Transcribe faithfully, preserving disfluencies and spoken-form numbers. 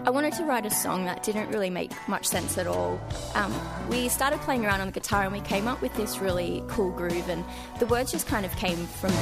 I wanted to write a song that didn't really make much sense at all. Um, we started playing around on the guitar and we came up with this really cool groove, and the words just kind of came from